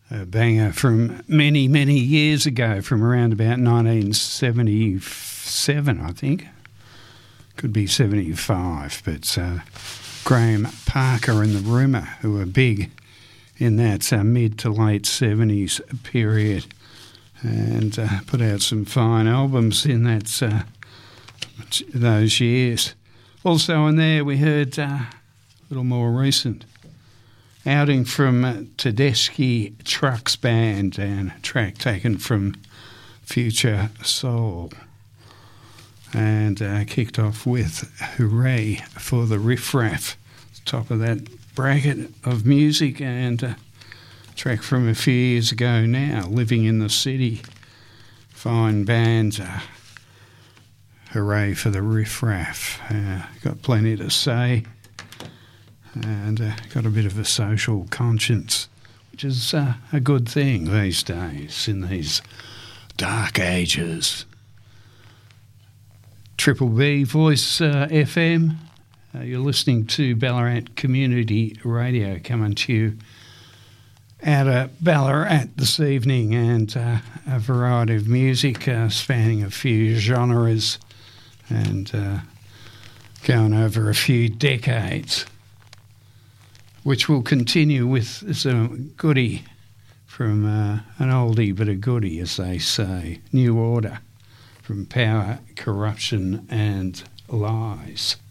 A banger from many, many years ago, from around about 1977, I think. Could be 75, but Graham Parker and the Rumour, who were big in that mid to late 70s period, and put out some fine albums in that those years. Also in there we heard a little more recent outing from Tedeschi Trucks Band, and a track taken from Future Soul. And kicked off with Hooray for the Riff Raff, top of that bracket of music, and a track from a few years ago now, Living in the City. Fine band. Hooray for the Riff Raff. Got plenty to say, and got a bit of a social conscience, which is a good thing these days, in these dark ages. Triple B Voice FM. You're listening to Ballarat Community Radio, coming to you out of Ballarat this evening, and a variety of music spanning a few genres, and going over a few decades, which will continue with some goodie from an oldie but a goodie, as they say. New Order, from Power, Corruption and Lies.